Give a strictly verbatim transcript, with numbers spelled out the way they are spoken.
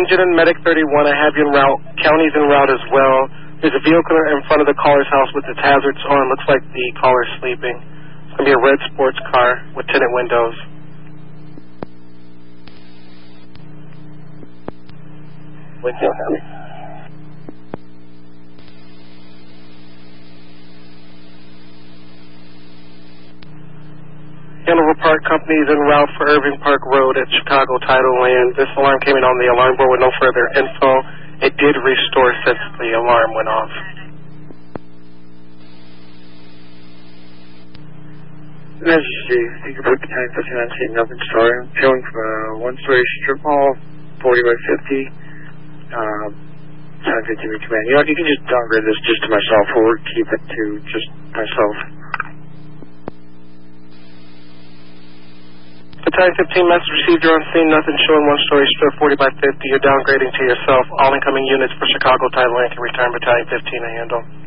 engine and medic thirty-one, I have you en route. County's en route as well. There's a vehicle in front of the caller's house with its hazards on. Looks like the caller's sleeping. It's going to be a red sports car with tinted windows. Window, County. Hanover Park Company is en route for Irving Park Road at Chicago Title Land. This alarm came in on the alarm board with no further info. It did restore since the alarm went off. This is Steve. You can put the tank fifteen on scene, nothing story. I'm showing from a one-story strip mall, forty by fifty. Um, ten fifty to command. You know, you can just downgrade this just to myself, or keep it to just myself. Battalion fifteen, message received. You're on scene. Nothing showing. One story strip, forty by fifty. You're downgrading to yourself. All incoming units for Chicago Title Land can return. Battalion fifteen a handle.